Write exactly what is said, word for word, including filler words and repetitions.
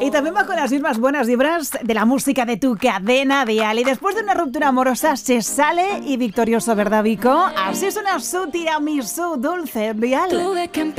Y también va con las mismas buenas vibras de la música de Tu Cadena Dial. Y después de una ruptura amorosa se sale y victorioso, ¿verdad, Vico? Así suena su tiramisú dulce, Dial.